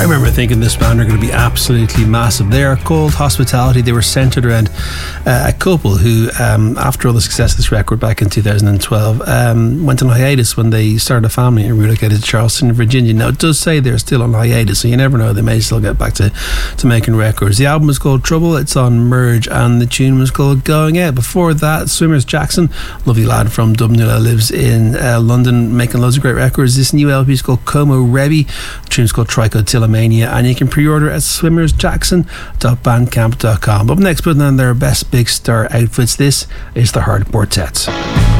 I remember thinking this band are going to be absolutely massive. They are called Hospitality. They were centred around a couple who, after all the success of this record back in 2012, went on hiatus when they started a family and relocated to Charleston, Virginia. Now, it does say they're still on hiatus, so you never know. They may still get back to making records. The album was called Trouble. It's on Merge, and the tune was called Going Out. Before that, Swimmers Jackson, lovely lad from Dublin who lives in London, making loads of great records. This new LP is called Como Rebi. The tune's called Trichotillomania, and you can pre-order at swimmersjackson.bandcamp.com. Up next, putting on their best big star outfits, this is the Heart Quartet.